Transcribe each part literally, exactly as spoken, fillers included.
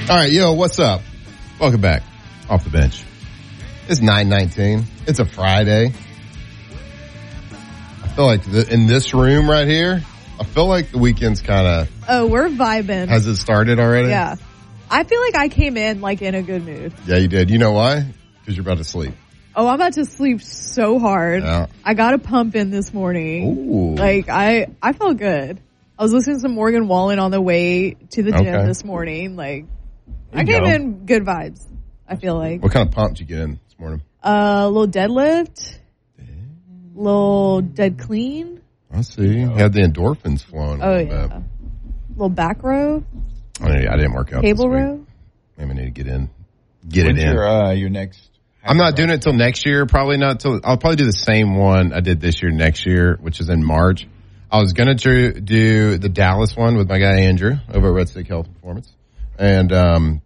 All right, yo, what's up? Welcome back. Off the bench. It's nine nineteen. It's a Friday. I feel like the, in this room right here, I feel like the weekend's kind of... Oh, we're vibing. Has it started already? Yeah. I feel like I came in like in a good mood. Yeah, you did. You know why? Because you're about to sleep. Oh, I'm about to sleep so hard. Yeah. I got a pump in this morning. Ooh. Like, I, I felt good. I was listening to Morgan Wallen on the way to the gym Okay. this morning. Like, There I you came go. in good vibes, I feel like. What kind of pump did you get in this morning? Uh, a little deadlift, little dead clean. I see. You had the endorphins flowing. a Oh, little yeah. bit. Little back row, I mean, I didn't work out cable this week. row. Maybe I need to get in. Get When's it in. your, uh, your next? I'm not doing it till next year. Probably not till. I'll probably do the same one I did this year next year, which is in March. I was gonna do, do the Dallas one with my guy Andrew over at Red Stick Health Performance, and um,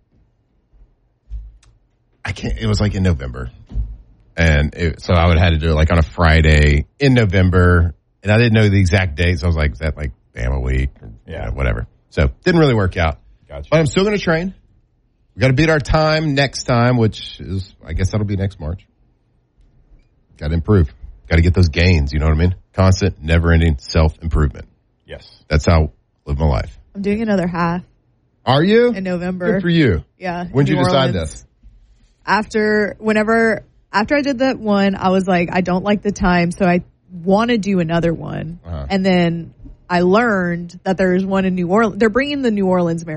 I can't. It was like in November, and it, so I would have had to do it like on a Friday in November, and I didn't know the exact date, so I was like, "Is that like damn a week?" Or, Yeah. you know, whatever. So didn't really work out. Gotcha. But I'm still gonna train. We got to beat our time next time, which is, I guess that'll be next March. Got to improve. Got to get those gains. You know what I mean? Constant, never-ending self-improvement. Yes. That's how I live my life. I'm doing another half Are you? in November. Good for you. Yeah. When did New you decide Orleans. this? After, whenever, after I did that one, I was like, I don't like the time, so I want to do another one. Uh-huh. And then I learned that there's one in New Orleans. They're bringing the New Orleans Marathon